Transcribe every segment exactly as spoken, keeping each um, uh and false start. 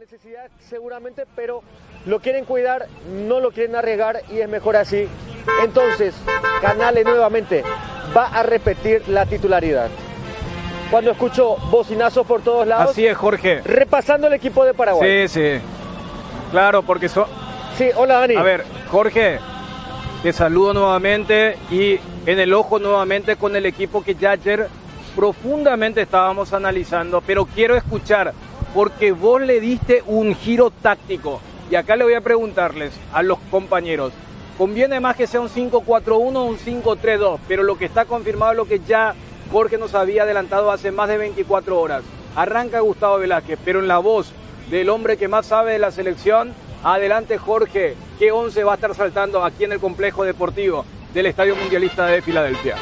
necesidad seguramente, pero lo quieren cuidar, no lo quieren arriesgar y es mejor así. Entonces, Canale nuevamente va a repetir la titularidad. Cuando escucho bocinazos por todos lados. Así es, Jorge. Repasando el equipo de Paraguay. Sí, sí. Claro, porque son... Sí, hola Dani. A ver, Jorge, te saludo nuevamente y en el ojo nuevamente con el equipo que ya ayer profundamente estábamos analizando, pero quiero escuchar, porque vos le diste un giro táctico. Y acá le voy a preguntarles a los compañeros, ¿conviene más que sea un cinco cuatro uno o un cinco tres dos? Pero lo que está confirmado es lo que ya Jorge nos había adelantado hace más de veinticuatro horas. Arranca Gustavo Velázquez, pero en la voz del hombre que más sabe de la selección. Adelante, Jorge, ¿qué once va a estar saltando aquí en el complejo deportivo del Estadio Mundialista de Filadelfia?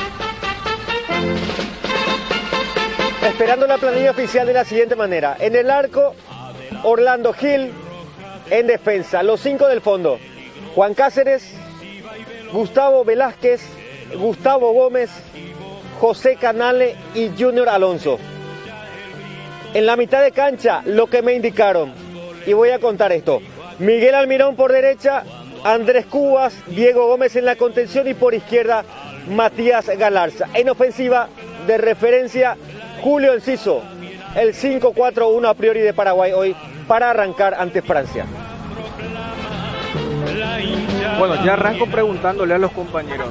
Esperando la planilla oficial de la siguiente manera. En el arco, Orlando Gil. En defensa, los cinco del fondo. Juan Cáceres, Gustavo Velázquez, Gustavo Gómez, José Canale y Junior Alonso. En la mitad de cancha, lo que me indicaron. Y voy a contar esto. Miguel Almirón por derecha, Andrés Cubas, Diego Gómez en la contención y por izquierda Matías Galarza. En ofensiva de referencia, Julio Enciso, el cinco cuatro uno a priori de Paraguay hoy para arrancar ante Francia. Bueno, ya arranco preguntándole a los compañeros.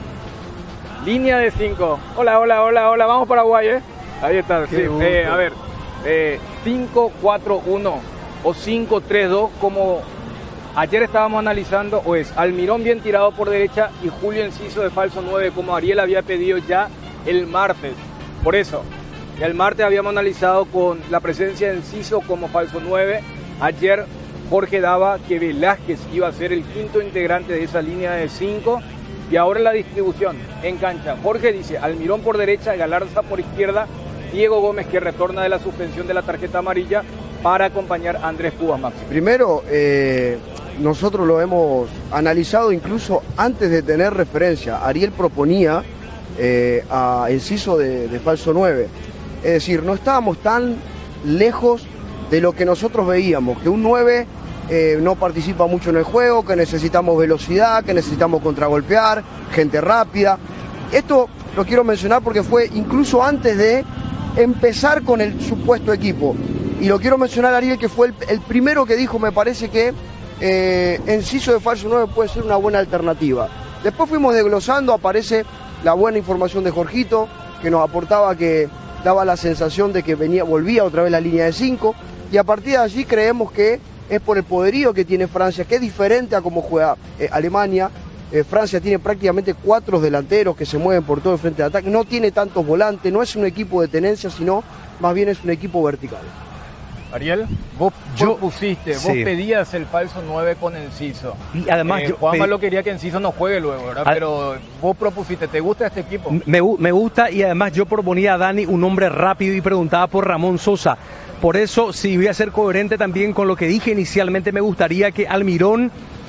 Línea de cinco. Hola, hola, hola, hola, vamos Paraguay, ¿eh? Ahí está, sí. Eh, a ver, eh, cinco cuatro uno o cinco tres dos, como ayer estábamos analizando, o es Almirón bien tirado por derecha y Julio Enciso de falso nueve, como Ariel había pedido ya el martes. Por eso, ya el martes habíamos analizado con la presencia de Enciso como falso nueve. Ayer Jorge daba que Velázquez iba a ser el quinto integrante de esa línea de cinco. Y ahora la distribución en cancha. Jorge dice Almirón por derecha, Galarza por izquierda, Diego Gómez que retorna de la suspensión de la tarjeta amarilla para acompañar a Andrés Cubas, Maxi. Primero, eh, nosotros lo hemos analizado incluso antes de tener referencia. Ariel proponía eh, a Enciso de, de falso nueve. Es decir, no estábamos tan lejos de lo que nosotros veíamos, que un nueve eh, no participa mucho en el juego, que necesitamos velocidad, que necesitamos contragolpear, gente rápida. Esto lo quiero mencionar porque fue incluso antes de empezar con el supuesto equipo. Y lo quiero mencionar, Ariel, que fue el, el primero que dijo, me parece que eh, Enciso de falso nueve puede ser una buena alternativa. Después fuimos desglosando, aparece la buena información de Jorgito, que nos aportaba que daba la sensación de que venía, volvía otra vez la línea de cinco, y a partir de allí creemos que es por el poderío que tiene Francia, que es diferente a cómo juega eh, Alemania. Eh, Francia tiene prácticamente cuatro delanteros que se mueven por todo el frente de ataque, no tiene tantos volantes, no es un equipo de tenencia, sino más bien es un equipo vertical. Ariel, vos yo pusiste, vos sí. pedías el falso nueve con Enciso. Y además eh, yo Juanma pedí... lo quería que Enciso no juegue luego, ¿verdad? Al... Pero vos propusiste, ¿te gusta este equipo? Me, me gusta, y además yo proponía a Dani un hombre rápido y preguntaba por Ramón Sosa. Por eso, si voy a ser coherente también con lo que dije inicialmente, me gustaría que Almirón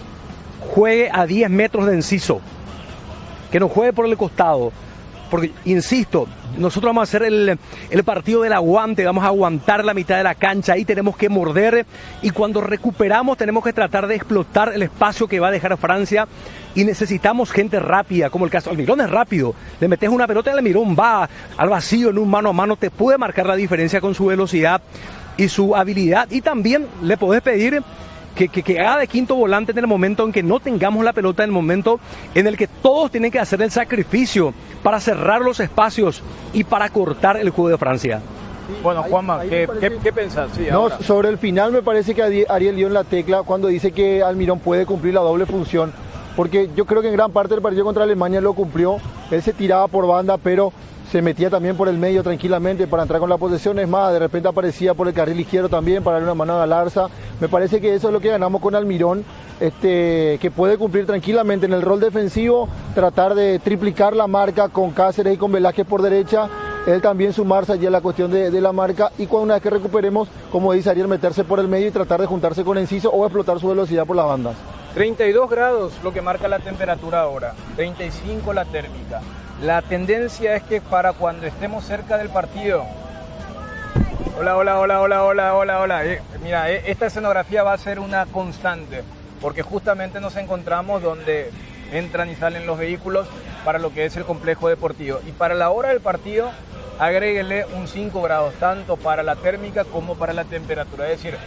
juegue a diez metros de Enciso, que no juegue por el costado. Porque, insisto, nosotros vamos a hacer el, el partido del aguante, vamos a aguantar la mitad de la cancha, ahí tenemos que morder, y cuando recuperamos tenemos que tratar de explotar el espacio que va a dejar Francia, y necesitamos gente rápida, como el caso, Almirón es rápido, le metes una pelota y Almirón va al vacío en un mano a mano, te puede marcar la diferencia con su velocidad y su habilidad, y también le podés pedir Que, que, que haga de quinto volante en el momento en que no tengamos la pelota, en el momento en el que todos tienen que hacer el sacrificio para cerrar los espacios y para cortar el juego de Francia. Bueno, Juanma, ¿qué, ¿qué, qué pensás? Sí, no, ahora. Sobre el final me parece que Ariel dio en la tecla cuando dice que Almirón puede cumplir la doble función, porque yo creo que en gran parte del partido contra Alemania lo cumplió. Él se tiraba por banda, pero se metía también por el medio tranquilamente para entrar con la posesión. Es más, de repente aparecía por el carril izquierdo también para darle una mano a Galarza. Me parece que eso es lo que ganamos con Almirón, este, que puede cumplir tranquilamente en el rol defensivo, tratar de triplicar la marca con Cáceres y con Velázquez por derecha, él también sumarse allí a la cuestión de, de la marca, y cuando una vez que recuperemos, como dice Ariel, meterse por el medio y tratar de juntarse con Enciso o explotar su velocidad por las bandas. treinta y dos grados lo que marca la temperatura ahora, treinta y cinco la térmica. La tendencia es que para cuando estemos cerca del partido, Hola, hola, hola, hola, hola, hola, hola. Eh, mira, eh, esta escenografía va a ser una constante, porque justamente nos encontramos donde entran y salen los vehículos para lo que es el complejo deportivo. Y para la hora del partido, agréguele un cinco grados, tanto para la térmica como para la temperatura. Es decir,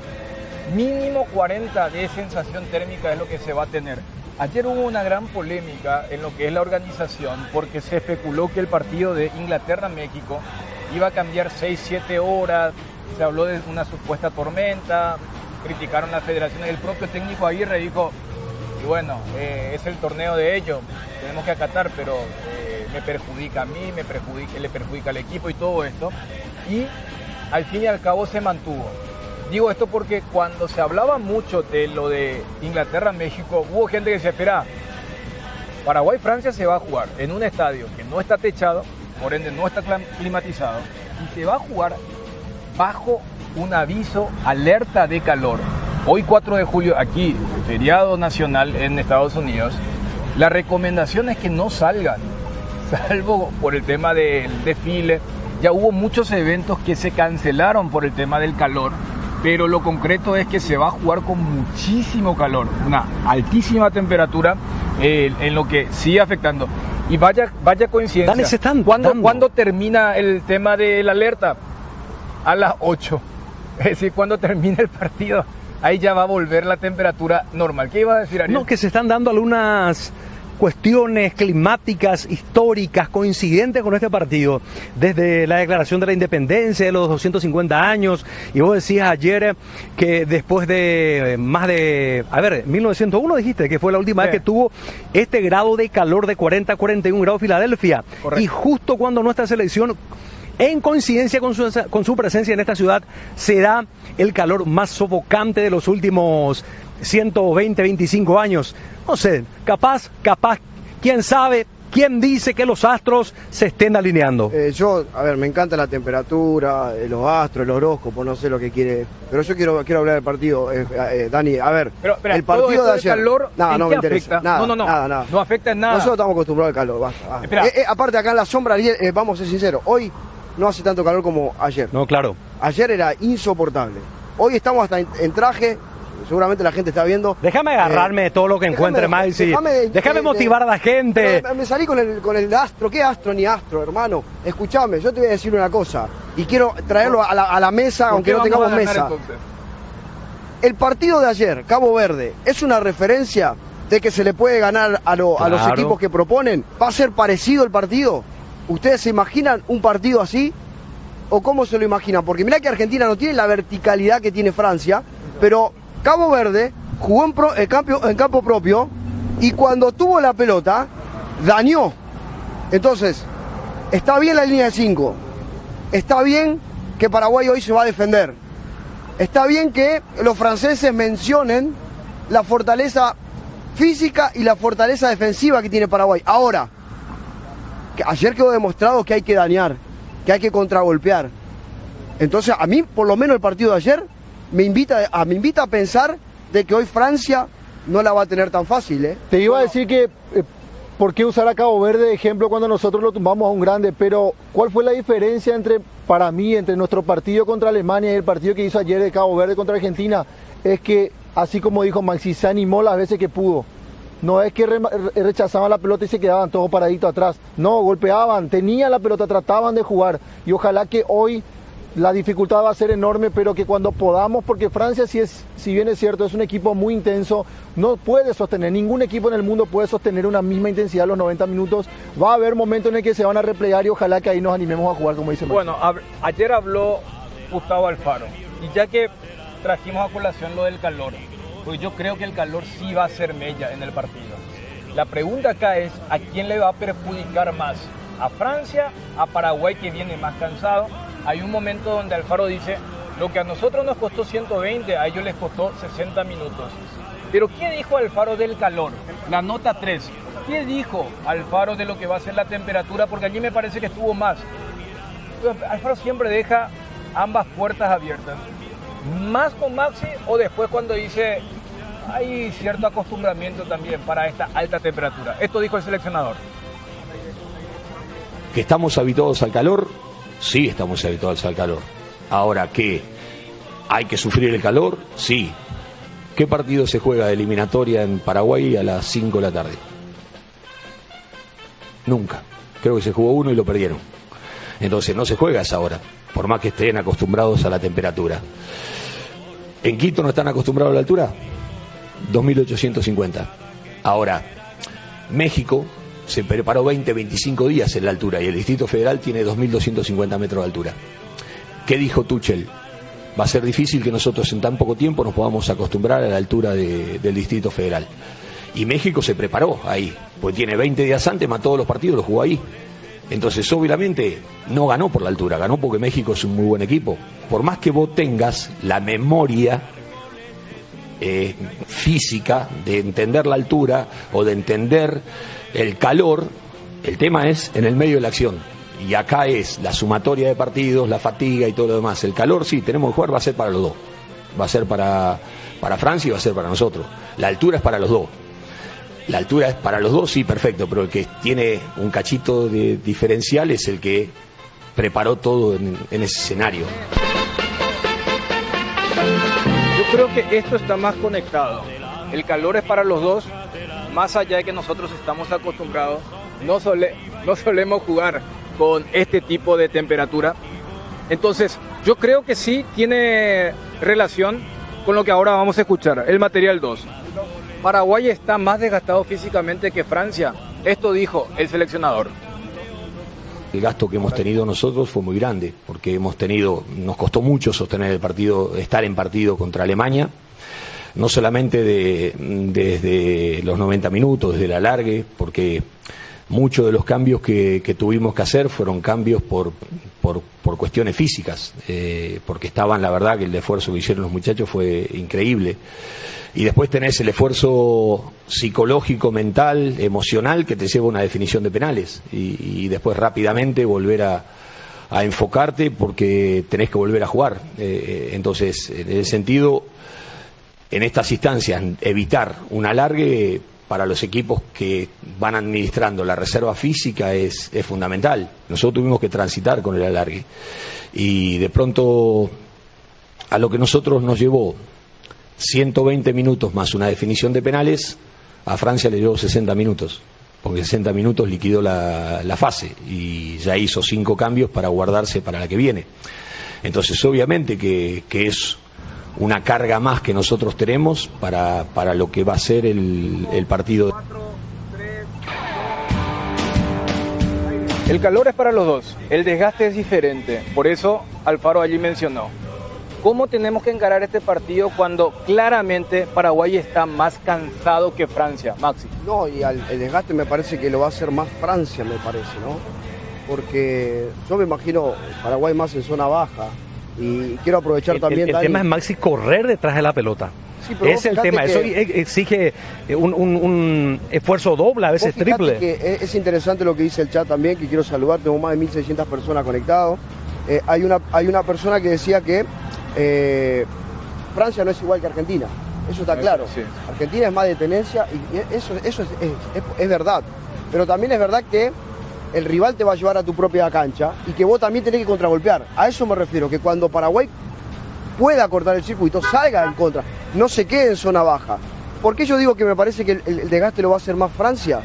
mínimo cuarenta de sensación térmica es lo que se va a tener. Ayer hubo una gran polémica en lo que es la organización, porque se especuló que el partido de Inglaterra-México iba a cambiar seis siete horas, se habló de una supuesta tormenta, criticaron la federación y el propio técnico Aguirre dijo, y bueno, eh, es el torneo de ellos, tenemos que acatar, pero eh, me perjudica a mí, me perjudica, le perjudica al equipo y todo esto, y al fin y al cabo se mantuvo. Digo esto porque cuando se hablaba mucho de lo de Inglaterra-México, hubo gente que decía, espera, Paraguay-Francia se va a jugar en un estadio que no está techado, por ende no está climatizado, y se va a jugar bajo un aviso alerta de calor. Hoy cuatro de julio, aquí, feriado nacional en Estados Unidos, la recomendación es que no salgan, salvo por el tema del desfile. Ya hubo muchos eventos que se cancelaron por el tema del calor, pero lo concreto es que se va a jugar con muchísimo calor, una altísima temperatura, eh, en lo que sigue afectando. Y vaya, vaya coincidencia. Dale, se están ¿Cuándo, dando. ¿Cuándo termina el tema de la alerta? A las ocho. Es decir, cuando termine el partido, ahí ya va a volver la temperatura normal. ¿Qué iba a decir, Ariel? No, que se están dando algunas cuestiones climáticas, históricas, coincidentes con este partido, desde la declaración de la independencia de los doscientos cincuenta años, y vos decías ayer que después de más de, a ver, mil novecientos uno dijiste que fue la última sí. vez que tuvo este grado de calor de cuarenta a cuarenta y uno grados Filadelfia, correcto. Y justo cuando nuestra selección, en coincidencia con su, con su presencia en esta ciudad, se da el calor más sofocante de los últimos ciento veinte, veinticinco años. No sé, capaz, capaz, quién sabe, quién dice que los astros se estén alineando. Eh, yo, a ver, me encanta la temperatura, eh, los astros, el horóscopo, no sé lo que quiere, pero yo quiero quiero hablar del partido, eh, eh, Dani, a ver, Pero, espera, el partido de ayer, calor, nada, ¿en no qué me interesa, afecta? nada, no, no, no, nada, nada, no afecta en nada. Nosotros estamos acostumbrados al calor, basta, basta. Espera. Eh, eh, aparte acá en la sombra, Ariel, eh, vamos a ser sinceros, hoy no hace tanto calor como ayer. No, claro. Ayer era insoportable. Hoy estamos hasta en, en traje, seguramente la gente está viendo. Déjame agarrarme eh, de todo lo que encuentre, déjame, Maxi. déjame, Déjame, eh, motivar a la gente. Pero me salí con el, con el astro. ¿Qué astro ni astro, hermano? Escuchame, yo te voy a decir una cosa. Y quiero traerlo a la, a la mesa, ¿Por aunque qué no vamos tengamos a ganar, mesa. entonces? El partido de ayer, Cabo Verde, es una referencia de que se le puede ganar a, lo- a los Claro. equipos que proponen. ¿Va a ser parecido el partido? ¿Ustedes se imaginan un partido así? ¿O cómo se lo imaginan? Porque mirá que Argentina no tiene la verticalidad que tiene Francia, pero Cabo Verde jugó en, pro- en campo, en campo propio y cuando tuvo la pelota, dañó. Entonces, está bien la línea de cinco, está bien que Paraguay hoy se va a defender, está bien que los franceses mencionen la fortaleza física y la fortaleza defensiva que tiene Paraguay. Ahora, que ayer quedó demostrado que hay que dañar, que hay que contragolpear. Entonces, a mí, por lo menos el partido de ayer, me invita a, me invita a pensar de que hoy Francia no la va a tener tan fácil, ¿eh? Te iba a decir que, eh, ¿por qué usar a Cabo Verde de ejemplo cuando nosotros lo tumbamos a un grande? Pero, ¿cuál fue la diferencia entre, para mí, entre nuestro partido contra Alemania y el partido que hizo ayer de Cabo Verde contra Argentina? Es que, así como dijo Maxi, se animó las veces que pudo. No es que re- rechazaban la pelota y se quedaban todos paraditos atrás. No, golpeaban, tenían la pelota, trataban de jugar. Y ojalá que hoy la dificultad va a ser enorme, pero que cuando podamos, porque Francia, si, es, si bien es cierto, es un equipo muy intenso, no puede sostener, ningún equipo en el mundo puede sostener una misma intensidad los noventa minutos. Va a haber momentos en el que se van a replegar y ojalá que ahí nos animemos a jugar, como dice Maxi. Bueno, a- ayer habló Gustavo Alfaro, y ya que trajimos a colación lo del calor, pues yo creo que el calor sí va a ser mella en el partido. La pregunta acá es, ¿a quién le va a perjudicar más? ¿A Francia? ¿A Paraguay, que viene más cansado? Hay un momento donde Alfaro dice, lo que a nosotros nos costó ciento veinte, a ellos les costó sesenta minutos. Pero ¿qué dijo Alfaro del calor? La nota tres. ¿Qué dijo Alfaro de lo que va a ser la temperatura? Porque allí me parece que estuvo más. Entonces, Alfaro siempre deja ambas puertas abiertas. Más con Maxi, o después cuando dice hay cierto acostumbramiento también para esta alta temperatura. Esto dijo el seleccionador. Que estamos habituados al calor, sí estamos habituados al calor. Ahora, ¿qué? ¿Hay que sufrir el calor? Sí. ¿Qué partido se juega de eliminatoria en Paraguay a las cinco de la tarde? Nunca. Creo que se jugó uno y lo perdieron. Entonces no se juega a esa hora, por más que estén acostumbrados a la temperatura. ¿En Quito no están acostumbrados a la altura? dos mil ochocientos cincuenta. Ahora, México se preparó veinte, veinticinco días en la altura y el Distrito Federal tiene dos mil doscientos cincuenta metros de altura. ¿Qué dijo Tuchel? Va a ser difícil que nosotros en tan poco tiempo nos podamos acostumbrar a la altura de, del Distrito Federal. Y México se preparó ahí, pues tiene veinte días antes, más todos los partidos los jugó ahí. Entonces, obviamente, no ganó por la altura, ganó porque México es un muy buen equipo. Por más que vos tengas la memoria eh, física de entender la altura o de entender el calor, el tema es en el medio de la acción. Y acá es la sumatoria de partidos, la fatiga y todo lo demás. El calor, sí, tenemos que jugar, va a ser para los dos. Va a ser para, para Francia y va a ser para nosotros. La altura es para los dos. La altura es para los dos, sí, perfecto, pero el que tiene un cachito de diferencial es el que preparó todo en, en ese escenario. Yo creo que esto está más conectado. El calor es para los dos, más allá de que nosotros estamos acostumbrados, no, sole, no solemos jugar con este tipo de temperatura. Entonces, yo creo que sí tiene relación con lo que ahora vamos a escuchar, el material dos. Paraguay está más desgastado físicamente que Francia. Esto dijo el seleccionador. El gasto que hemos tenido nosotros fue muy grande, porque hemos tenido, nos costó mucho sostener el partido, estar en partido contra Alemania, no solamente de, desde los noventa minutos, desde el alargue, porque muchos de los cambios que, que tuvimos que hacer fueron cambios por, por, por cuestiones físicas, eh, porque estaban, la verdad que el esfuerzo que hicieron los muchachos fue increíble. Y después tenés el esfuerzo psicológico, mental, emocional que te lleva a una definición de penales y, y después rápidamente volver a, a enfocarte porque tenés que volver a jugar. Eh, entonces, en ese sentido, en estas instancias, evitar un alargue para los equipos que van administrando la reserva física es, es fundamental. Nosotros tuvimos que transitar con el alargue y de pronto a lo que nosotros nos llevó ciento veinte minutos más una definición de penales, a Francia le llevó sesenta minutos, porque sesenta minutos liquidó la, la fase y ya hizo cinco cambios para guardarse para la que viene. Entonces, obviamente que, que es una carga más que nosotros tenemos para, para lo que va a ser el, el partido. El calor es para los dos, el desgaste es diferente, por eso Alfaro allí mencionó. ¿Cómo tenemos que encarar este partido cuando claramente Paraguay está más cansado que Francia, Maxi? No, y al, el desgaste me parece que lo va a hacer más Francia, me parece, ¿no? Porque yo me imagino Paraguay más en zona baja y quiero aprovechar el, también... El, el Dani, tema es, Maxi, correr detrás de la pelota. Sí, pero es el tema, que, eso exige un, un, un esfuerzo doble, a veces triple. Que es interesante lo que dice el chat también, que quiero saludar, tengo más de mil seiscientas personas conectados. Eh, hay, una, hay una persona que decía que eh, Francia no es igual que Argentina, eso está claro. Sí. Argentina es más de tenencia y eso, eso es, es, es, es verdad, pero también es verdad que el rival te va a llevar a tu propia cancha y que vos también tenés que contragolpear. A eso me refiero, que cuando Paraguay pueda cortar el circuito, salga en contra, no se quede en zona baja. ¿Por qué yo digo que me parece que el, el desgaste lo va a hacer más Francia?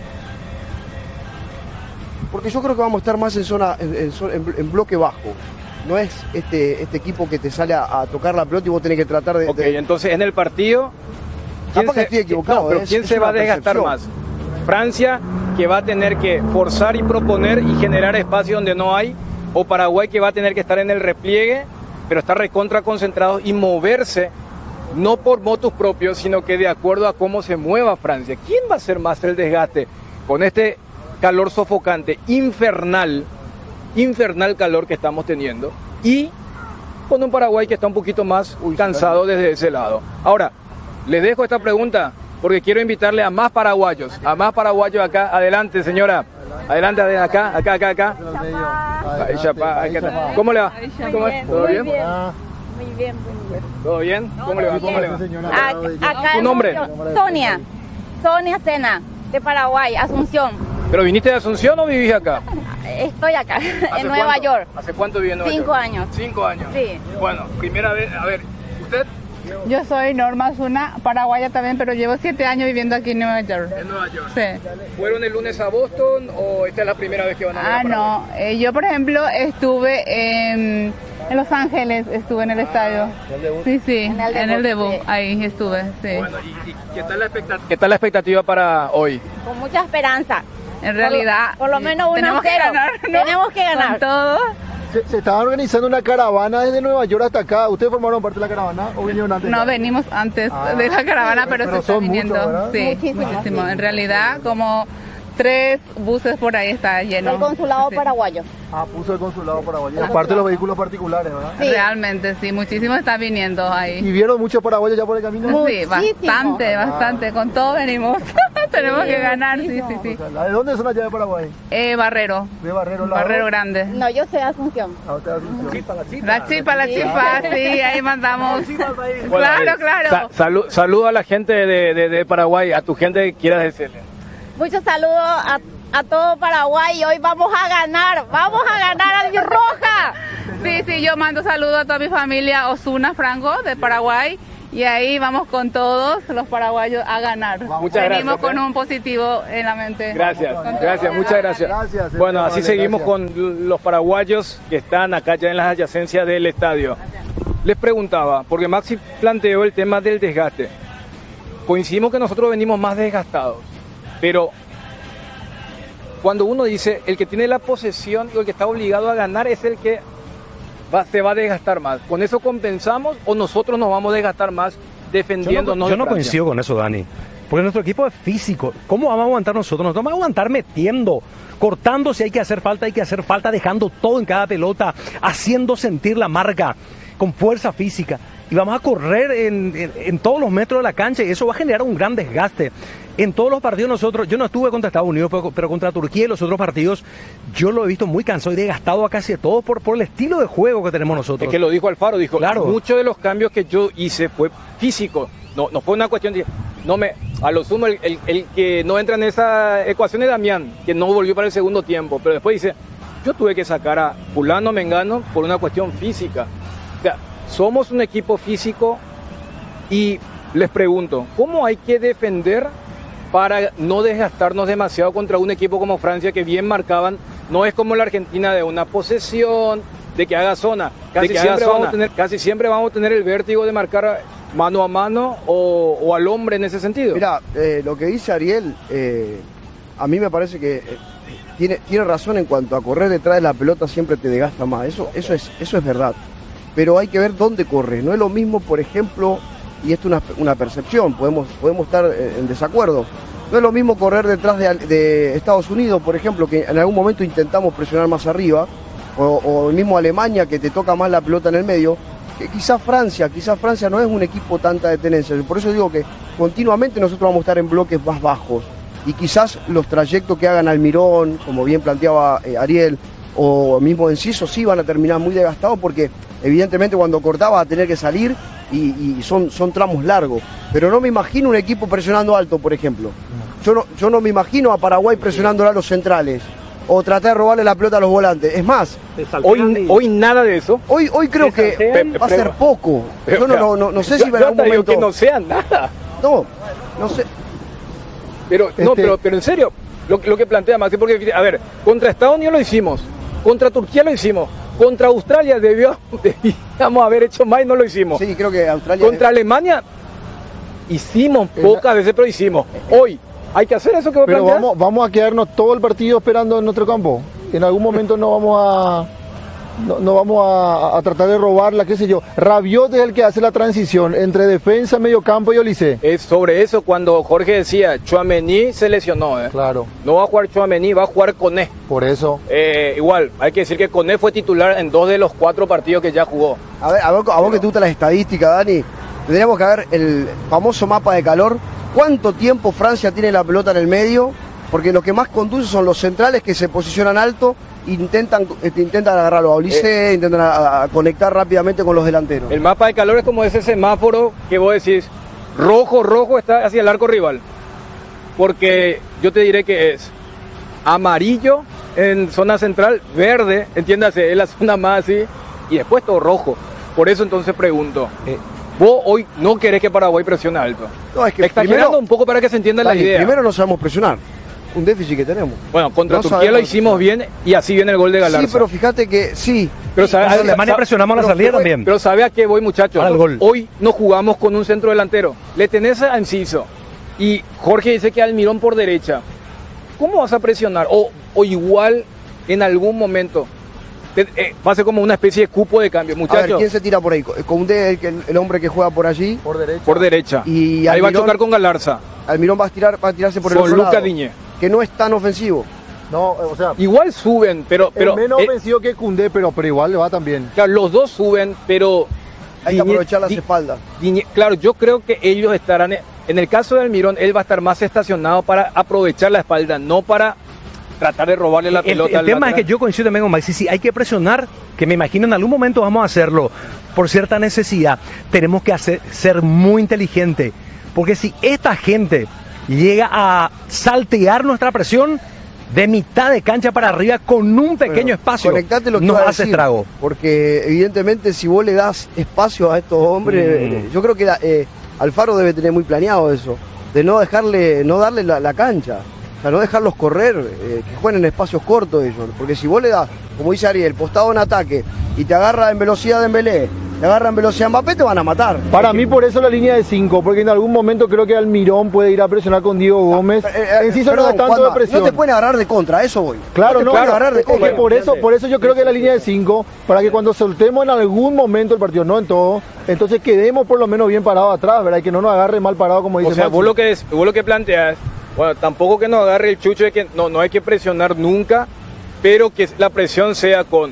Porque yo creo que vamos a estar más en zona en, en, en bloque bajo. No es este este equipo que te sale a, a tocar la pelota y vos tenés que tratar de... Ok, de... entonces en el partido... ¿Quién se, estoy equivocado, no, pero es, ¿quién es se va a desgastar percepción. más? ¿Francia, que va a tener que forzar y proponer y generar espacio donde no hay? ¿O Paraguay, que va a tener que estar en el repliegue, pero estar recontra concentrado y moverse, no por motus propios, sino que de acuerdo a cómo se mueva Francia? ¿Quién va a hacer más el desgaste con este calor sofocante, infernal, infernal calor que estamos teniendo, y con un Paraguay que está un poquito más Uy, cansado claro. desde ese lado? Ahora, les dejo esta pregunta porque quiero invitarle a más paraguayos, a más paraguayos acá. Adelante, señora. Adelante, acá, acá, acá, acá. Ay, chapá, ay, ¿cómo le va? ¿Cómo es? ¿Todo bien? Muy bien, muy bien. ¿Todo bien? ¿Cómo le va? ¿Cómo le va? Acá, ¿Tu nombre? Sonia. Sonia Sena, de Paraguay, Asunción. ¿Pero viniste de Asunción o vivís acá? Estoy acá, ¿Hace en Nueva cuánto? York. ¿Hace cuánto vive en Nueva Cinco York? años. Cinco años. Sí. Bueno, primera vez, a ver, ¿usted? Yo soy Norma Zuna, paraguaya también, pero llevo siete años viviendo aquí en Nueva York. En Nueva York. Sí. ¿Fueron el lunes a Boston o esta es la primera vez que van a ver Ah, a Paraguay? no. Eh, yo, por ejemplo, estuve en, en Los Ángeles, estuve en el estadio. Sí, sí, En el en el debut, debut, sí. ahí estuve, sí. Bueno, ¿y, y qué, tal la expectativa, qué tal la expectativa para hoy? Con mucha esperanza. En realidad, Por lo, por lo menos uno tenemos a cero. que ganar, ¿no? Tenemos que ganar. Con todo. Se, se estaba organizando una caravana desde Nueva York hasta acá. ¿Ustedes formaron parte de la caravana o vinieron antes? No, venimos antes Ah, de la caravana, pero, pero se está son viniendo. muchos, ¿verdad? Sí, Muchísimos, muchísimo. sí. En realidad, como tres buses por ahí está lleno. El consulado Sí. paraguayo. Ah, puso el consulado paraguayo. Aparte de los vehículos particulares, ¿verdad? Sí. Realmente, sí, muchísimo está viniendo ¿Y ahí. vieron muchos paraguayos ya por el camino? Sí, Muchísimo. bastante, bastante. Con todo venimos. Tenemos que ganar, sí, sí, sí. ¿De dónde son allá de Paraguay? Eh, Barrero. De Barrero. ¿la Barrero dos? Grande. No, yo soy Asunción. Ah, usted es Asunción. La chipa, la Sí. chipa, sí, ahí mandamos. Bueno, Claro, eh, claro. sa- salu- saluda a la gente de, de, de Paraguay, a tu gente que quieras decirle. Muchos saludos a, a todo Paraguay. Hoy vamos a ganar. Vamos a ganar al Roja. Sí, sí, yo mando saludos a toda mi familia Osuna Franco de Paraguay y ahí vamos con todos los paraguayos a ganar. Muchas Venimos gracias, con ¿eh? un positivo en la mente. Gracias, Con todo. gracias, muchas gracias. Gracias, Bueno, así vale, seguimos gracias. con los paraguayos que están acá ya en las adyacencias del estadio. Les preguntaba, porque Maxi planteó el tema del desgaste. Coincidimos que nosotros venimos más desgastados, pero cuando uno dice el que tiene la posesión o el que está obligado a ganar es el que va, se va a desgastar más. ¿Con eso compensamos o nosotros nos vamos a desgastar más defendiéndonos? Yo de no Francia? coincido con eso, Dani. Porque nuestro equipo es físico. ¿Cómo vamos a aguantar nosotros? Nosotros vamos a aguantar metiendo, cortando si hay que hacer falta, hay que hacer falta, dejando todo en cada pelota, haciendo sentir la marca con fuerza física. Y vamos a correr en, en, en todos los metros de la cancha y eso va a generar un gran desgaste. En todos los partidos nosotros, yo no estuve contra Estados Unidos, pero, pero contra Turquía y los otros partidos, yo lo he visto muy cansado y desgastado a casi todos por, por el estilo de juego que tenemos nosotros. Es que lo dijo Alfaro, dijo, Claro. muchos de los cambios que yo hice fue físico, no, no fue una cuestión de, no me, a lo sumo el, el, el que no entra en esa ecuación es Damián, que no volvió para el segundo tiempo, pero después dice, yo tuve que sacar a fulano Mengano por una cuestión física. O sea, somos un equipo físico y les pregunto, ¿cómo hay que defender para no desgastarnos demasiado contra un equipo como Francia que bien marcaban? No es como la Argentina de una posesión, de que haga zona. Casi, que siempre, haga vamos zona. a tener, casi siempre vamos a tener el vértigo de marcar mano a mano o, o al hombre en ese sentido. Mira, eh, lo que dice Ariel, eh, a mí me parece que eh, tiene, tiene razón en cuanto a correr detrás de la pelota siempre te desgasta más. Eso, eso, es, eso es verdad. Pero hay que ver dónde corre. No es lo mismo, por ejemplo, y esto es una, una percepción, podemos, podemos estar eh, en desacuerdo. No es lo mismo correr detrás de, de Estados Unidos, por ejemplo, que en algún momento intentamos presionar más arriba, o, o el mismo Alemania, que te toca más la pelota en el medio, que quizás Francia, quizás Francia no es un equipo tanta de tenencia. Por eso digo que continuamente nosotros vamos a estar en bloques más bajos. Y quizás los trayectos que hagan Almirón, como bien planteaba eh, Ariel, o mismo Enciso, sí van a terminar muy desgastados porque evidentemente cuando cortaba va a tener que salir y, y son, son tramos largos. Pero no me imagino un equipo presionando alto, por ejemplo. Yo no, yo no me imagino a Paraguay presionando a los centrales o tratar de robarle la pelota a los volantes. Es más, Hoy, hoy nada de eso. hoy, hoy creo que Pe- va a ser pe- poco. Yo no, no, no, no sé si yo, en yo algún hasta digo momento... que no sea nada. No, no sé. Pero, no, Este- pero, pero en serio, lo, lo que plantea Maxi, porque, a ver, contra Estados Unidos lo hicimos, contra Turquía lo hicimos, contra Australia debió, debíamos haber hecho más y no lo hicimos. Sí, creo que Australia... Contra Alemania hicimos En pocas veces, pero hicimos. Hoy, ¿hay que hacer eso que vos Pero planteás? vamos, vamos a quedarnos todo el partido esperando en nuestro campo. En algún momento no vamos a no, no vamos a, a tratar de robarla, qué sé yo. Rabiot es el que hace la transición entre defensa, medio campo y Olise. Es sobre eso cuando Jorge decía, Tchouaméni se lesionó, ¿eh? Claro, No va a jugar Tchouaméni, va a jugar Koné. por eso. Eh, igual, hay que decir que Koné fue titular en dos de los cuatro partidos que ya jugó. A ver, a vos, a vos que te gustan las estadísticas, Dani, tendríamos que ver el famoso mapa de calor. ¿Cuánto tiempo Francia tiene la pelota en el medio? Porque lo que más conduce son los centrales que se posicionan alto e intentan, este, intentan agarrarlo a Olise, intentan a- a conectar rápidamente con los delanteros. El mapa de calor es como ese semáforo que vos decís, rojo, rojo está hacia el arco rival. Porque yo te diré que es amarillo en zona central, verde, entiéndase, es la zona más así, y después todo rojo. Por eso entonces pregunto, eh, vos hoy no querés que Paraguay presione alto. No, es que exagerando primero, un poco para que se entienda Dani, la idea. Primero no sabemos presionar, un déficit que tenemos. Bueno, contra no Turquía lo hicimos bien y así viene el gol de Galarza. Sí, pero fíjate que sí. Pero sabe, a Alemania presionamos la salida pero, también. Pero sabe a qué voy, muchachos. Al gol. Hoy no jugamos con un centro delantero. Le tenés a Enciso y Jorge dice que Almirón por derecha. ¿Cómo vas a presionar? O, o igual en algún momento te, eh, va a ser como una especie de cupo de cambio, muchachos. A ver, ¿quién se tira por ahí? Koundé, el, el, el hombre que juega por allí. Por derecha. Por derecha. Y ahí Almirón, va a chocar con Galarza. Almirón va a, tirar, va a tirarse por el Con otro Luca lado, Diñé. que no es tan ofensivo. No, o sea, Igual suben, pero... pero es menos eh, ofensivo que Koundé, pero, pero igual le va también. claro, los dos suben, pero... Hay que Diñé- aprovechar las Di- espaldas. Diñé- claro, yo creo que ellos estarán... En el caso de Almirón, él va a estar más estacionado para aprovechar la espalda, no para tratar de robarle la El, pelota el al tema es lateral. que yo coincido también con Maxi, sí, hay que presionar, que me imagino en algún momento vamos a hacerlo, por cierta necesidad, tenemos que hacer, ser muy inteligente, porque si esta gente llega a saltear nuestra presión, de mitad de cancha para arriba con un pequeño Bueno, espacio, conectate lo que nos iba a hace decir, estrago. Porque evidentemente si vos le das espacio a estos hombres, Mm. eh, yo creo que la- eh, Alfaro debe tener muy planeado eso, de no dejarle, no darle la, la cancha, o sea, no dejarlos correr, eh, que jueguen en espacios cortos ellos, porque si vos le das, como dice Ariel, postado en ataque y te agarra en velocidad de Dembélé, te agarra en velocidad Mbappé, te van a matar. Para mí por eso la línea de cinco, porque en algún momento creo que Almirón puede ir a presionar con Diego Gómez. Eh, eh, Enciso no perdón, es tanto Juanma, de presión. no te pueden agarrar de contra, a eso voy. Claro, te no, pueden claro, agarrar de es que contra. por eso, por eso yo creo que la línea de cinco, para que cuando soltemos en algún momento el partido, no en todo, entonces quedemos por lo menos bien parados atrás, ¿verdad? Y que no nos agarre mal parado como dice O sea, Maxi. vos lo que, es, vos lo que planteas, bueno, tampoco que nos agarre el chucho de que no, no hay que presionar nunca, pero que la presión sea con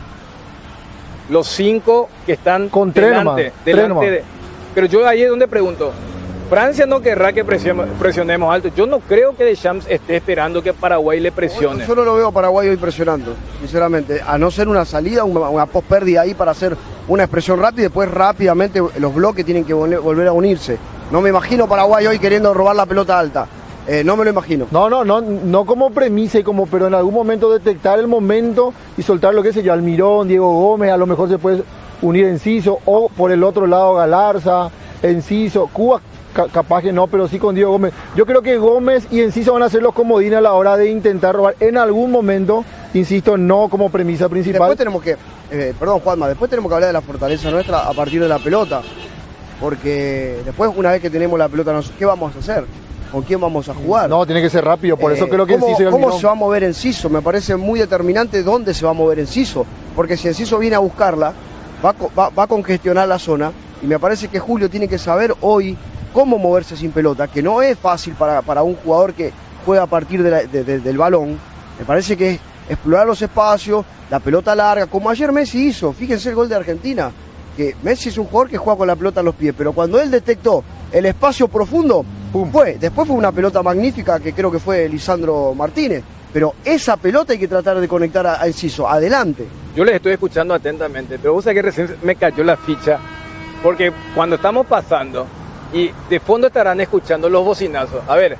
los cinco que están Con tres delante, nomás, tres delante nomás. de... Pero yo ahí es donde pregunto, Francia no querrá que presionemos, presionemos alto. Yo no creo que Deschamps esté esperando que Paraguay le presione. Yo no lo veo a Paraguay hoy presionando, sinceramente, a no ser una salida, una, una post pérdida ahí para hacer una expresión rápida y después rápidamente los bloques tienen que vol- volver a unirse. No me imagino Paraguay hoy queriendo robar la pelota alta, eh, no me lo imagino. No, no, no, no como premisa y como, pero en algún momento detectar el momento y soltar lo que sé yo, Almirón, Diego Gómez, a lo mejor se puede unir Enciso, o por el otro lado Galarza, Enciso, Cuba ca- capaz que no, pero sí con Diego Gómez. Yo creo que Gómez y Enciso van a ser los comodines a la hora de intentar robar en algún momento, insisto, no como premisa principal. Después tenemos que, eh, perdón Juanma, después tenemos que hablar de la fortaleza nuestra a partir de la pelota, porque después una vez que tenemos la pelota, nos- ¿qué vamos a hacer? ¿Con quién vamos a jugar? No, tiene que ser rápido, por eso Eh, creo que ¿cómo, Enciso y ¿Cómo Almirón- se va a mover Enciso? Me parece muy determinante dónde se va a mover Enciso, porque si Enciso viene a buscarla, va, a co- va, va a congestionar la zona, y me parece que Julio tiene que saber hoy cómo moverse sin pelota, que no es fácil para, para un jugador que juega a partir de la- de- de- del balón. Me parece que es explorar los espacios, la pelota larga, como ayer Messi hizo. Fíjense el gol de Argentina, que Messi es un jugador que juega con la pelota en los pies, pero cuando él detectó el espacio profundo, pum, fue. Después fue una pelota magnífica que creo que fue Lisandro Martínez, pero esa pelota hay que tratar de conectar a, a Enciso, adelante. Yo les estoy escuchando atentamente, pero vos sabés que recién me cayó la ficha, porque cuando estamos pasando, y de fondo estarán escuchando los bocinazos. A ver,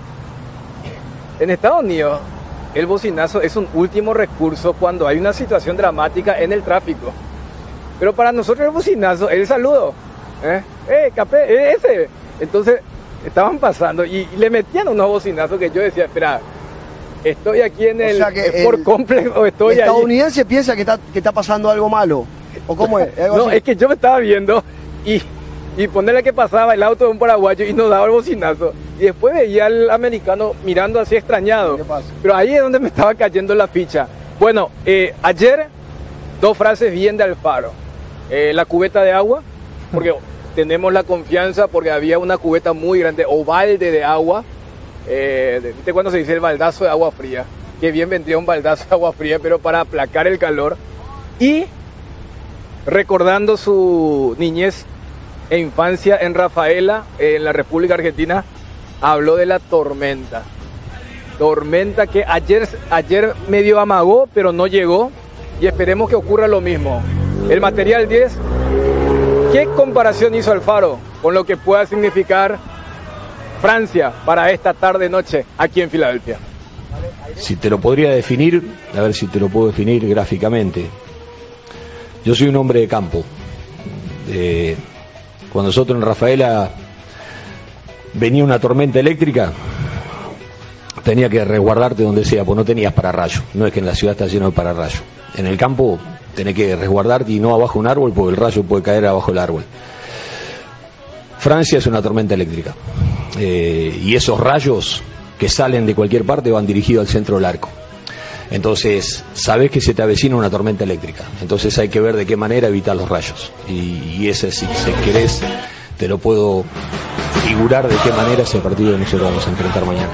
en Estados Unidos, el bocinazo es un último recurso cuando hay una situación dramática en el tráfico. Pero para nosotros el bocinazo es el saludo. ¿Eh? ¡Eh, capé! ¡Eh, ese! Entonces, estaban pasando y, y le metían unos bocinazos que yo decía, espera, estoy aquí en O el sea que Sport el- Complex o El estoy allí. estadounidense piensa que está, que está pasando algo malo, ¿o cómo es? ¿Algo No, así? es que yo me estaba viendo y, y ponerle que pasaba el auto de un paraguayo y nos daba el bocinazo. Y después veía al americano mirando así extrañado. ¿Qué pasa? Pero ahí es donde me estaba cayendo la ficha. Bueno, eh, ayer dos frases bien de Alfaro. Eh, la cubeta de agua, porque tenemos la confianza, porque había una cubeta muy grande, o balde de agua. Eh, de- ¿Viste cuando se dice el baldazo de agua fría? Que bien vendría un baldazo de agua fría, pero para aplacar el calor. Y recordando su niñez e infancia en Rafaela, en la República Argentina, habló de la tormenta. Tormenta que ayer, ayer medio amagó, pero no llegó, y esperemos que ocurra lo mismo. El material diez, ¿qué comparación hizo Alfaro con lo que pueda significar Francia para esta tarde-noche aquí en Filadelfia? si te lo podría definir, a ver si te lo puedo definir gráficamente. Yo soy un hombre de campo. Eh, cuando nosotros en Rafaela venía una tormenta eléctrica, tenía que resguardarte donde sea, pues no tenías pararrayo. No es que en la ciudad está lleno de pararrayo. En el campo tenés que resguardarte y no abajo de un árbol, porque el rayo puede caer abajo del árbol. Francia es una tormenta eléctrica. Eh, y esos rayos que salen de cualquier parte van dirigidos al centro del arco. Entonces, sabés que se te avecina una tormenta eléctrica. Entonces hay que ver de qué manera evitar los rayos. Y, y ese, si, si querés, te lo puedo figurar de qué manera ese partido que nosotros vamos a enfrentar mañana.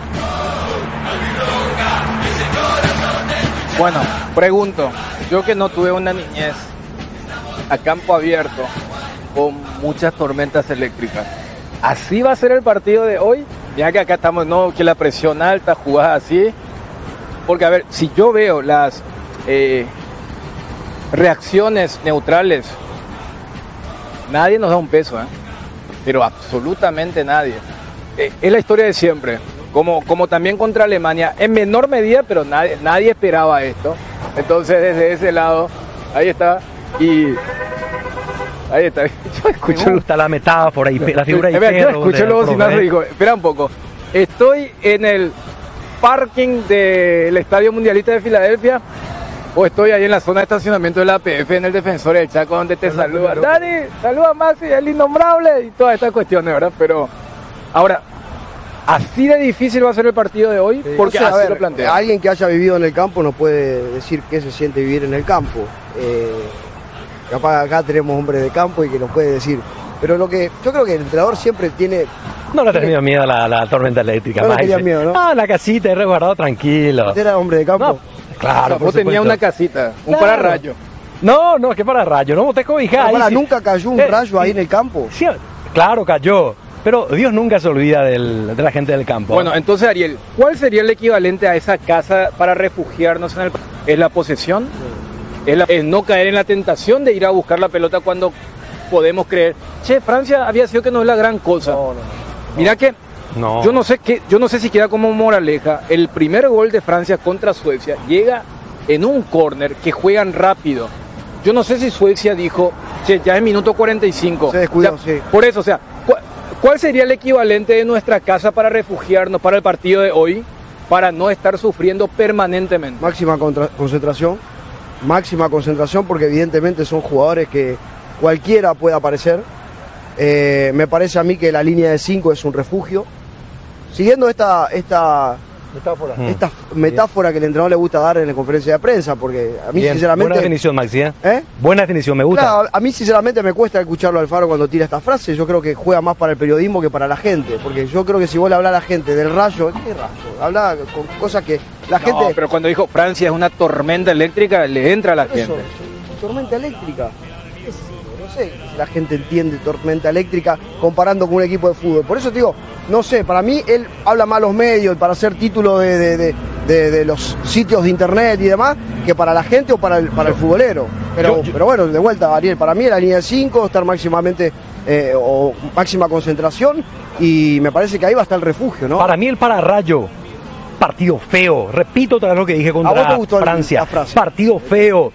Bueno, pregunto, yo que no tuve una niñez a campo abierto con muchas tormentas eléctricas, ¿así va a ser el partido de hoy? Ya que acá estamos, no, que la presión alta, jugadas así. Porque, a ver, si yo veo las eh, reacciones neutrales, nadie nos da un peso, ¿eh? Pero absolutamente nadie. Eh, es la historia de siempre, como, como también contra Alemania, en menor medida, pero nadie, nadie esperaba esto. Entonces, desde ese lado, ahí está, y... Ahí está, yo escucho... Me gusta la metáfora y la figura de perro. Yo escuché los bocinazos y digo, espera un poco, estoy en el parking del Estadio Mundialista de Filadelfia o estoy ahí en la zona de estacionamiento de la A P F en el Defensor del Chaco, donde te saluda Dani, saluda Maxi, el innombrable y todas estas cuestiones, ¿verdad? Pero ahora, así de difícil va a ser el partido de hoy, porque o sea, así a ver, lo plantea. Alguien que haya vivido en el campo nos puede decir qué se siente vivir en el campo. Eh, capaz acá tenemos hombres de campo y que nos puede decir. Pero lo que yo creo que el entrenador siempre tiene... No le tenía miedo a la, la tormenta eléctrica. No le tenía miedo, ¿no? Ah, la casita, he resguardado tranquilo. ¿Usted era hombre de campo? No, claro, Vos tenías una casita, un Claro. pararrayo. No, no, que para rayo, no te cobijás. Pero para, sí. ¿nunca cayó un Eh, rayo ahí sí. en el campo? Sí, claro, cayó. Pero Dios nunca se olvida del, de la gente del campo. Bueno, entonces, Ariel, ¿cuál sería el equivalente a esa casa para refugiarnos en el... ¿Es la posesión? ¿Es, la... ¿Es no caer en la tentación de ir a buscar la pelota cuando podemos creer? Che, Francia había sido que no es la gran cosa. No, no, no. Mira que no. yo no sé qué, yo no sé si queda como moraleja. El primer gol de Francia contra Suecia llega en un córner que juegan rápido. Yo no sé si Suecia dijo, che, ya es minuto cuarenta y cinco. Se descuidó, O sea, sí. Por eso, o sea, ¿cu- ¿cuál sería el equivalente de nuestra casa para refugiarnos para el partido de hoy? Para no estar sufriendo permanentemente. Máxima contra- concentración, máxima concentración porque evidentemente son jugadores que cualquiera puede aparecer. Eh, me parece a mí que la línea de cinco es un refugio. Siguiendo esta, esta, Metáfora. Mm. esta metáfora que el entrenador le gusta dar en la conferencia de prensa, porque a mí Bien, sinceramente... buena definición, Maxi, ¿eh? ¿Eh? Buena definición, me gusta. Claro, a mí sinceramente me cuesta escucharlo a Alfaro cuando tira esta frase. Yo creo que juega más para el periodismo que para la gente, porque yo creo que si vos le hablas a la gente del rayo, ¿qué rayo? Habla con cosas que la No, gente... pero cuando dijo Francia es una tormenta eléctrica, le entra a la Por eso, gente. tormenta eléctrica. ¿Qué sé yo? No sé si la gente entiende tormenta eléctrica comparando con un equipo de fútbol. Por eso te digo, no sé, para mí él habla más a los medios para hacer título de, de, de, de- de los sitios de internet y demás, que para la gente o para el, para el futbolero. Pero, Yo- yo- pero bueno, de vuelta, Ariel, para mí la línea de cinco, estar máximamente eh, o máxima concentración, y me parece que ahí va a estar el refugio, ¿no? Para mí el pararrayo, partido feo. Repito otra vez lo que dije ¿A vos contra te gustó el- Francia. la frase? Partido feo.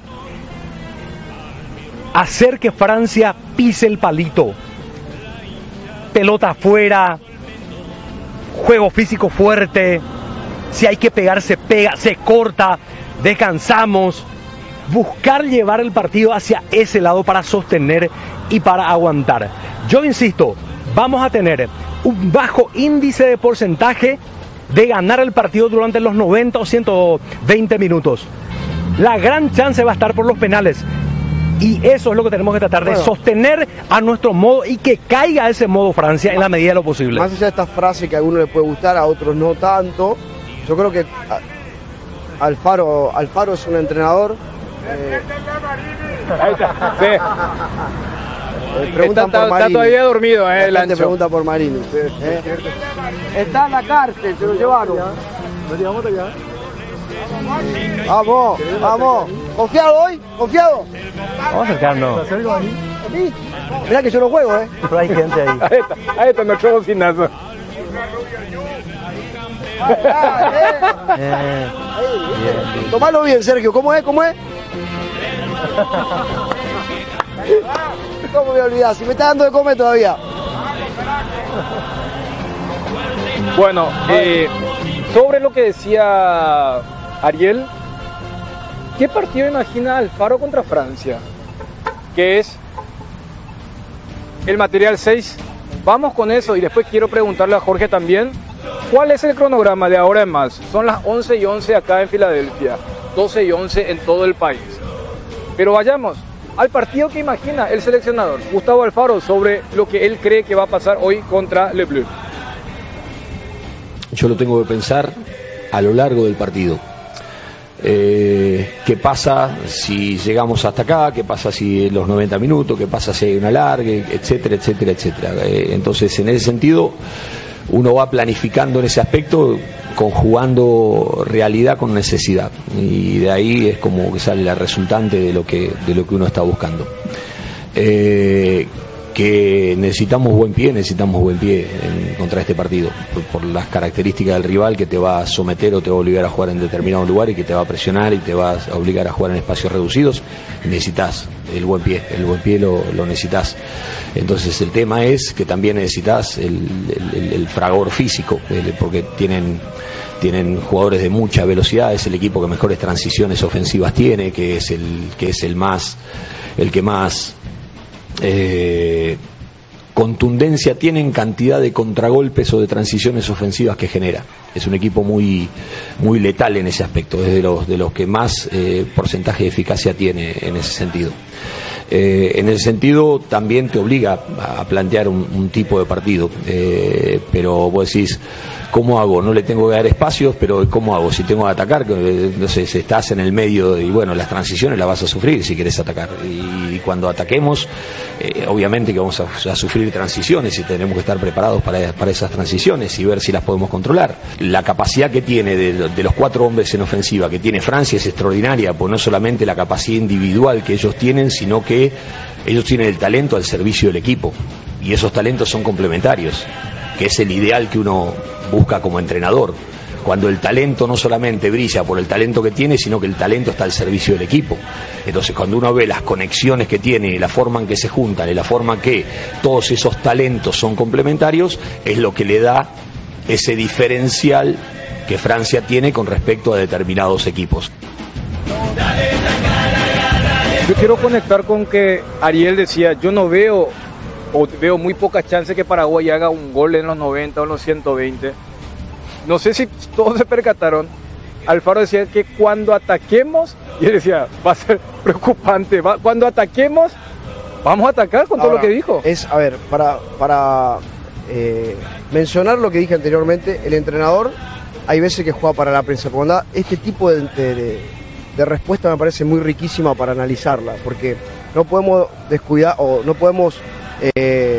Hacer que Francia pise el palito. Pelota afuera. Juego físico fuerte. Si hay que pegar, se pega, se corta. Descansamos. Buscar llevar el partido hacia ese lado para sostener y para aguantar. Yo insisto, vamos a tener un bajo índice de porcentaje de ganar el partido durante los noventa o ciento veinte minutos. La gran chance va a estar por los penales. Y eso es lo que tenemos que tratar de Bueno. sostener a nuestro modo y que caiga a ese modo Francia en la medida de lo posible. Más allá de esta frase que a algunos le puede gustar, a otros no tanto, yo creo que a- Alfaro, Alfaro es un entrenador. eh, Ahí está. Sí. eh, preguntan Está, por está Marini. todavía dormido, La eh, el gente ancho. pregunta por Marini. eh. Está en la cárcel, se lo llevaron. Vamos, vamos. ¿Confiado hoy? ¿Confiado? Vamos a acercarnos. Sí. Mirá que yo no juego, ¿eh? Pero hay gente ahí. Ahí está, ahí está nuestro bocinazo. Eh, Tomalo bien, Sergio. ¿Cómo es? ¿Cómo es? ¿Cómo me voy a olvidar? Si me está dando de comer todavía. Bueno, eh, sobre lo que decía Ariel, ¿qué partido imagina Alfaro contra Francia? Que es el material seis. Vamos con eso y después quiero preguntarle a Jorge también, ¿cuál es el cronograma de ahora en más? Son las once y once acá en Filadelfia, doce y once en todo el país. Pero vayamos al partido que imagina el seleccionador Gustavo Alfaro sobre lo que él cree que va a pasar hoy contra Le Bleu. Yo lo tengo que pensar a lo largo del partido. Eh, ¿Qué pasa si llegamos hasta acá? ¿Qué pasa si en los noventa minutos? ¿Qué pasa si hay una larga? Etcétera, etcétera, etcétera. Eh, entonces, en ese sentido, uno va planificando en ese aspecto, conjugando realidad con necesidad. Y de ahí es como que sale la resultante de lo que, de lo que uno está buscando. Eh, que necesitamos buen pie, necesitamos buen pie en, contra este partido, por, por las características del rival que te va a someter o te va a obligar a jugar en determinado lugar y que te va a presionar y te va a obligar a jugar en espacios reducidos. Necesitas el buen pie, el buen pie lo, lo necesitas. Entonces el tema es que también necesitas el, el, el fragor físico, el, porque tienen tienen jugadores de mucha velocidad, es el equipo que mejores transiciones ofensivas tiene, que es el que es el más el que más Eh, contundencia tiene en cantidad de contragolpes o de transiciones ofensivas que genera. Es un equipo muy muy letal en ese aspecto, es de los, de los que más eh, porcentaje de eficacia tiene en ese sentido. Eh, en ese sentido también te obliga a plantear un, un tipo de partido, eh, pero vos decís, ¿cómo hago? No le tengo que dar espacios, pero ¿cómo hago? Si tengo que atacar, entonces estás en el medio y bueno, las transiciones las vas a sufrir si querés atacar. Y cuando ataquemos, eh, obviamente que vamos a, a sufrir transiciones y tenemos que estar preparados para, para esas transiciones y ver si las podemos controlar. La capacidad que tiene de, de los cuatro hombres en ofensiva que tiene Francia es extraordinaria, pues no solamente la capacidad individual que ellos tienen, sino que ellos tienen el talento al servicio del equipo y esos talentos son complementarios, que es el ideal que uno busca como entrenador, cuando el talento no solamente brilla por el talento que tiene, sino que el talento está al servicio del equipo. Entonces cuando uno ve las conexiones que tiene y la forma en que se juntan y la forma en que todos esos talentos son complementarios, es lo que le da ese diferencial que Francia tiene con respecto a determinados equipos. Yo quiero conectar con que Ariel decía, yo no veo, o veo muy pocas chances que Paraguay haga un gol en los noventa o en los ciento veinte. No sé si todos se percataron. Alfaro decía que cuando ataquemos, y él decía, va a ser preocupante, va, cuando ataquemos, vamos a atacar con Ahora, todo lo que dijo. Es, a ver, para, para eh, mencionar lo que dije anteriormente, el entrenador hay veces que juega para la prensa. Cuando este tipo de, de, de, de respuesta me parece muy riquísima para analizarla, porque no podemos descuidar o no podemos eh,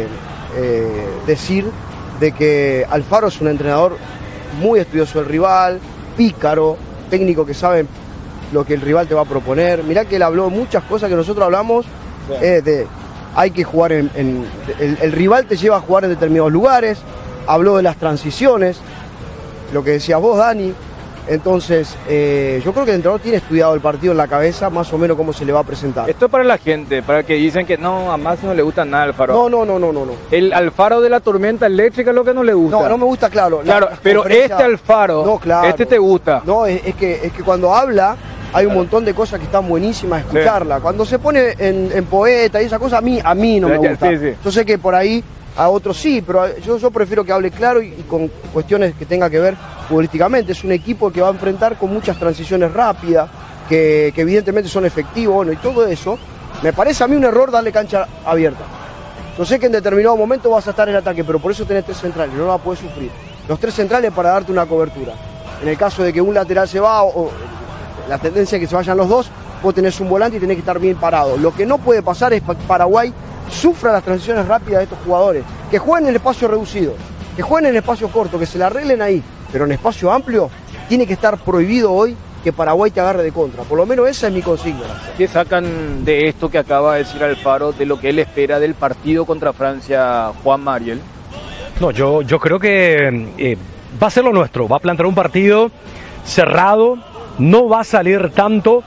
eh, decir de que Alfaro es un entrenador muy estudioso del rival, pícaro, técnico que sabe lo que el rival te va a proponer. Mirá que él habló muchas cosas que nosotros hablamos, eh, de hay que jugar en, en el, el rival te lleva a jugar en determinados lugares, habló de las transiciones, lo que decías vos, Dani. Entonces, eh, yo creo que el entrenador tiene estudiado el partido en la cabeza, más o menos cómo se le va a presentar. Esto es para la gente, para que dicen que no, a más no le gusta nada Alfaro. No, no, no, no, no, no. El Alfaro de la tormenta eléctrica es lo que no le gusta. No, no me gusta, claro. Claro, pero este Alfaro, no, claro, este te gusta. No, es, es, que, es que cuando habla hay un montón de cosas que están buenísimas escucharla. Sí. Cuando se pone en, en poeta y esa cosa, a mí, a mí no me gusta. Sí, sí. Yo sé que por ahí a otros sí, pero yo, yo prefiero que hable claro y, y con cuestiones que tenga que ver políticamente. Es un equipo que va a enfrentar con muchas transiciones rápidas, que, que evidentemente son efectivos, bueno, y todo eso. Me parece a mí un error darle cancha abierta. Yo sé que en determinado momento vas a estar en ataque, pero por eso tenés tres centrales, no la podés sufrir. Los tres centrales para darte una cobertura. En el caso de que un lateral se va, o, o la tendencia es que se vayan los dos, vos tenés un volante y tenés que estar bien parado. Lo que no puede pasar es que Paraguay sufra las transiciones rápidas de estos jugadores, que jueguen en espacio reducido, que jueguen en espacio corto, que se la arreglen ahí, pero en espacio amplio tiene que estar prohibido hoy que Paraguay te agarre de contra. Por lo menos esa es mi consigna. ¿Qué sacan de esto que acaba de decir Alfaro, de lo que él espera del partido contra Francia, Juan Mariel? No, yo, yo creo que eh, va a ser lo nuestro, va a plantear un partido cerrado, no va a salir tanto.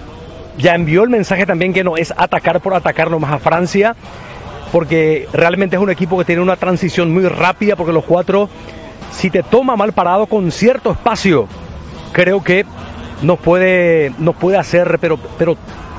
Ya envió el mensaje también que no es atacar por atacar nomás a Francia, porque realmente es un equipo que tiene una transición muy rápida, porque los cuatro, si te toma mal parado con cierto espacio, creo que nos puede, nos puede hacer, pero, pero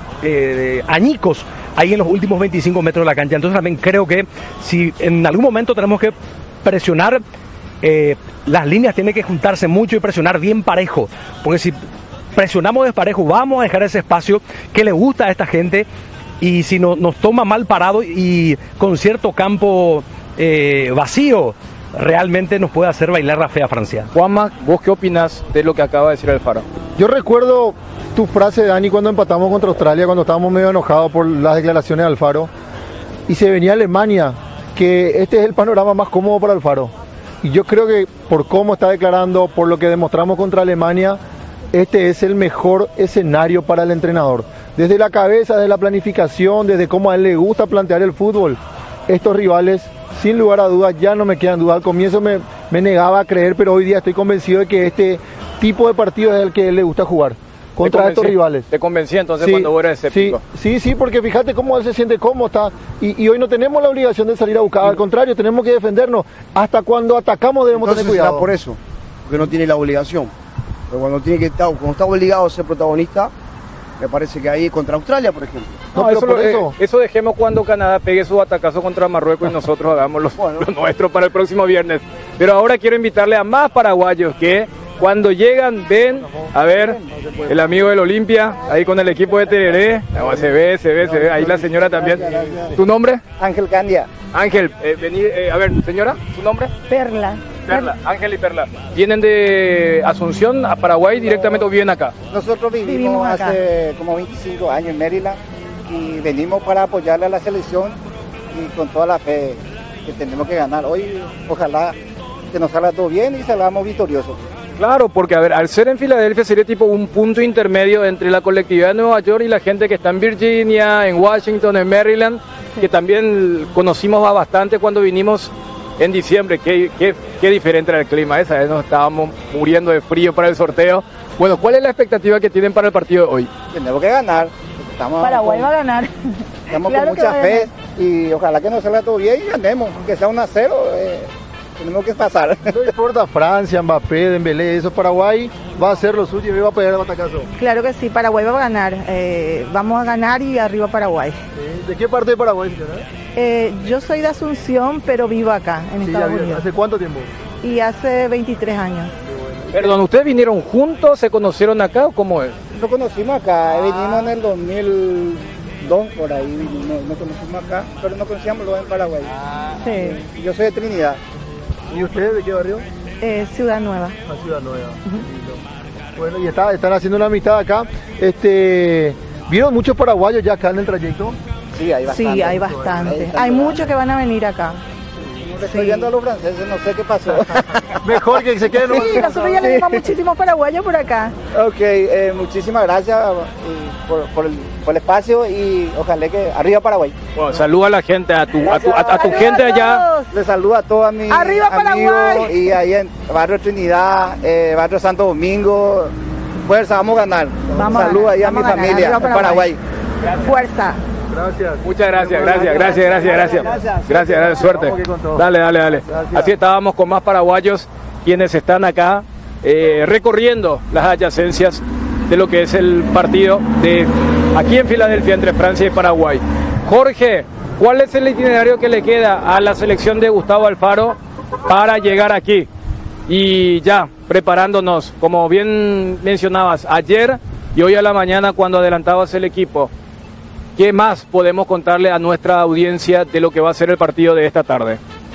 eh, añicos ahí en los últimos veinticinco metros de la cancha. Entonces también creo que si en algún momento tenemos que presionar, eh, las líneas tienen que juntarse mucho y presionar bien parejo, porque si presionamos desparejo, vamos a dejar ese espacio que le gusta a esta gente, y si no, nos toma mal parado y con cierto campo eh, vacío, realmente nos puede hacer bailar la fea Francia. Juanma, ¿vos qué opinas de lo que acaba de decir Alfaro? Yo recuerdo tu frase, Dani, cuando empatamos contra Australia, cuando estábamos medio enojados por las declaraciones de Alfaro, y se venía Alemania, que este es el panorama más cómodo para Alfaro. Y yo creo que por cómo está declarando, por lo que demostramos contra Alemania, este es el mejor escenario para el entrenador. Desde la cabeza, desde la planificación, desde cómo a él le gusta plantear el fútbol, estos rivales, sin lugar a dudas, ya no me quedan dudas. Al comienzo me, me negaba a creer, pero hoy día estoy convencido de que este tipo de partido es el que a él le gusta jugar, contra estos rivales. ¿Te convencí entonces Sí, cuando vos eras escéptico? Sí, sí, sí, porque fíjate cómo él se siente cómodo, está, y, y hoy no tenemos la obligación de salir a buscar, al contrario, tenemos que defendernos. Hasta cuando atacamos debemos Entonces tener cuidado. será por eso, porque no tiene la obligación. Pero cuando tiene que estar, cuando está obligado a ser protagonista, me parece que ahí contra Australia, por ejemplo. No, No, pero eso, por lo- eso- eh, eso dejemos cuando Canadá pegue su atacazo contra Marruecos y nosotros hagamos lo, Bueno. lo nuestro para el próximo viernes. Pero ahora quiero invitarle a más paraguayos que cuando llegan ven, a ver, el amigo del Olimpia, ahí con el equipo de Tereré. No, se ve, se ve, se ve, ahí la señora también. ¿Tu nombre? Ángel Candia. Ángel, eh, vení, eh, a ver, señora, ¿su nombre? Perla. Perla, Ángel y Perla. ¿Vienen de Asunción a Paraguay directamente o viven acá? Nosotros vivimos, Vivimos acá. hace como veinticinco años en Maryland y venimos para apoyarle a la selección y con toda la fe que tenemos que ganar. Hoy ojalá que nos salga todo bien y salgamos victoriosos. Claro, porque a ver, al ser en Filadelfia sería tipo un punto intermedio entre la colectividad de Nueva York y la gente que está en Virginia, en Washington, en Maryland, que también conocimos bastante cuando vinimos en diciembre. Qué, qué, qué diferente era el clima, esa vez nos estábamos muriendo de frío para el sorteo. Bueno, ¿cuál es la expectativa que tienen para el partido de hoy? Tenemos que ganar. Estamos Paraguay con, va a ganar. estamos Claro con que mucha va a fe y ojalá que nos salga todo bien y ganemos, aunque sea un a cero. Eh, tenemos que pasar. No importa Francia, Mbappé, Dembélé, eso Paraguay va a hacer lo suyo y va a pegar el batacazo. Claro que sí, Paraguay va a ganar. Eh, vamos a ganar y arriba Paraguay. ¿De qué parte de Paraguay, señora? Eh, yo soy de Asunción, pero vivo acá, en Sí, ya Estados vi- Unidos. ¿Hace cuánto tiempo? Y hace veintitrés años. Perdón, ¿ustedes vinieron juntos? ¿Se conocieron acá o cómo es? Lo conocimos acá, venimos en el dos mil dos, por ahí vinimos, nos conocimos acá, pero no conocíamos luego en Paraguay. Sí. Yo soy de Trinidad. ¿Y ustedes de qué barrio? Eh, Ciudad Nueva. La Ciudad Nueva. Lindo. Bueno, y está, están haciendo una amistad acá. Este, ¿vieron muchos paraguayos ya acá en el trayecto? Sí, hay bastante. Sí, hay bastante. están Hay llegando. muchos que van a venir acá. Le estoy viendo a los franceses, no sé qué pasó. Mejor que se queden. Sí, nosotros ya le dimos muchísimos paraguayos por acá. Ok, eh, muchísimas gracias y por, por el, por el espacio y ojalá que arriba Paraguay. Bueno, saluda a la gente, a tu, a tu, a, a tu Arriba gente a allá. todos. Les saludo a todos mis ¡Arriba amigos Paraguay! y ahí en Barrio Trinidad, eh, Barrio Santo Domingo. Fuerza, vamos a ganar. Vamos a Saludo ganar, ahí a vamos mi a ganar. familia Arriba en Paraguay. Paraguay. Fuerza. Gracias. Muchas gracias, gracias, gracias, gracias, gracias. Gracias, gracias, suerte. Vamos aquí con todo. Dale, dale, dale. Gracias. Así estábamos con más paraguayos quienes están acá eh, recorriendo las adyacencias de lo que es el partido de aquí en Filadelfia entre Francia y Paraguay. Jorge, ¿cuál es el itinerario que le queda a la selección de Gustavo Alfaro para llegar aquí? Y ya, preparándonos, como bien mencionabas, ayer y hoy a la mañana cuando adelantabas el equipo, ¿qué más podemos contarle a nuestra audiencia de lo que va a ser el partido de esta tarde?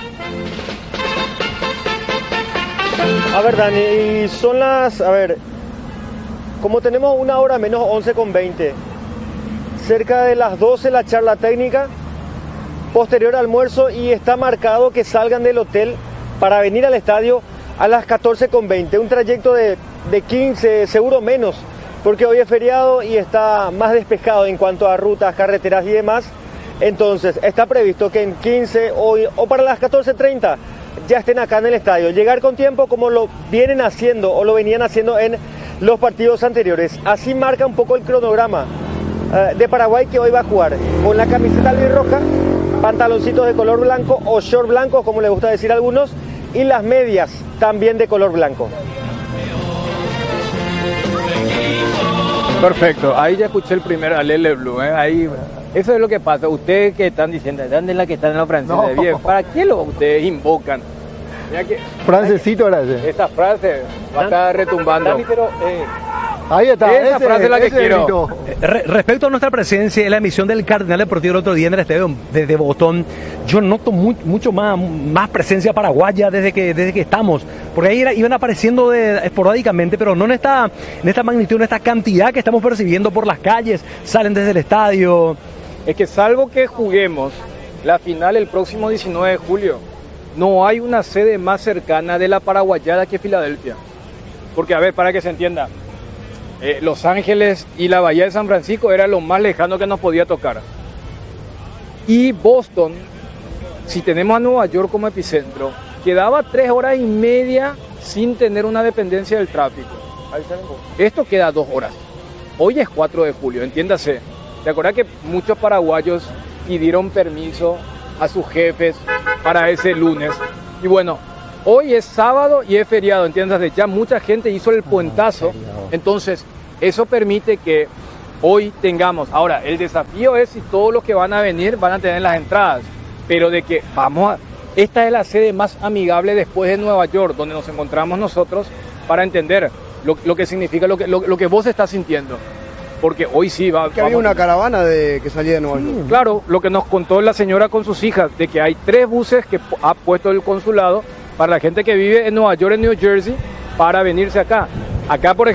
A ver, Dani, y son las, a ver, como tenemos una hora menos once con veinte, cerca de las doce la charla técnica, posterior almuerzo, y está marcado que salgan del hotel para venir al estadio a las catorce con veinte, un trayecto de, de quince, seguro menos, porque hoy es feriado y está más despejado en cuanto a rutas, carreteras y demás. Entonces, está previsto que en quince o, o para las catorce treinta ya estén acá en el estadio. Llegar con tiempo como lo vienen haciendo o lo venían haciendo en los partidos anteriores. Así marca un poco el cronograma uh, de Paraguay, que hoy va a jugar con la camiseta albirroja, pantaloncitos de color blanco o short blanco, como le gusta decir a algunos, y las medias también de color blanco. Perfecto, ahí ya escuché el primer Alele Blue, ¿eh? Ahí, eso es lo que pasa. Ustedes que están diciendo, ¿dónde es la que está en la francesa? No. Bien, ¿para qué lo ustedes invocan? Que, Francesito era ese. Esa frase va a estar retumbando. Dani, pero, eh, Ahí está. Esa ese, frase es la que ese quiero. grito. Re- respecto a nuestra presencia en la emisión del Cardenal Deportivo el otro día en el estadio de, de Bogotá, yo noto muy, mucho más, más presencia paraguaya desde que, desde que estamos, porque ahí era, iban apareciendo de, esporádicamente, pero no en esta, en esta magnitud, en esta cantidad que estamos percibiendo por las calles, salen desde el estadio. Es que salvo que juguemos la final el próximo diecinueve de julio, no hay una sede más cercana de la paraguayada que Filadelfia. Porque, a ver, para que se entienda, eh, Los Ángeles y la Bahía de San Francisco era lo más lejano que nos podía tocar. Y Boston, si tenemos a Nueva York como epicentro, quedaba tres horas y media sin tener una dependencia del tráfico. Esto queda dos horas. Hoy es cuatro de julio, entiéndase. ¿Te acuerdas que muchos paraguayos pidieron permiso a sus jefes para ese lunes? Y bueno, hoy es sábado y es feriado, entiéndase. Ya mucha gente hizo el puentazo. Entonces, eso permite que hoy tengamos. Ahora, el desafío es si todos los que van a venir van a tener las entradas. Pero de que vamos a... Esta es la sede más amigable después de Nueva York, donde nos encontramos nosotros para entender lo, lo que significa, lo que, lo, lo que vos estás sintiendo. Porque hoy sí va... Que había una caravana de, que salía de Nueva York. Claro, lo que nos contó la señora con sus hijas, de que hay tres buses que ha puesto el consulado para la gente que vive en Nueva York, en New Jersey, para venirse acá. Acá, por ejemplo,